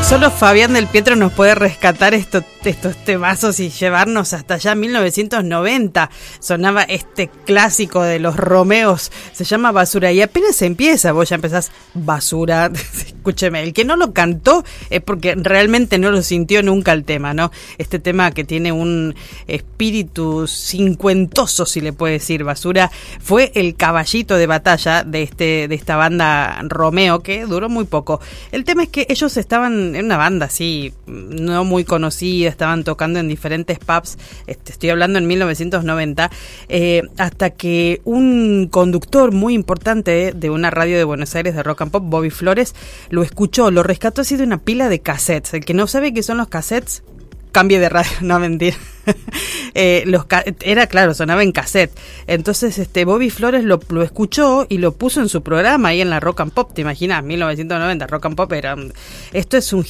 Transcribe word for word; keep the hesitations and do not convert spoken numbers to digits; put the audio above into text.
Solo Fabián del Pietro nos puede rescatar esto, estos temazos y llevarnos hasta allá mil novecientos noventa. Sonaba este clásico de los Romeos, se llama Basura, y apenas empieza, vos ya empezás basura. Escúcheme, el que no lo cantó es porque realmente no lo sintió nunca el tema, ¿no? Este tema que tiene un espíritu cincuentoso, si le puede decir, Basura, fue el caballito de batalla de este de esta banda Romeo, que duró muy poco. El tema es que ellos estaban en una banda así, no muy conocida, estaban tocando en diferentes pubs, este, estoy hablando en mil novecientos noventa, eh, hasta que un conductor muy importante de una radio de Buenos Aires de rock and pop, Bobby Flores, lo escuchó, lo rescató así de una pila de cassettes. El que no sabe qué son los cassettes, cambie de radio, no, mentira. eh, los ca- era claro, sonaba en cassette. Entonces este Bobby Flores lo, lo escuchó y lo puso en su programa ahí en la Rock and Pop. ¿Te imaginas? mil novecientos noventa, Rock and Pop era... Esto es un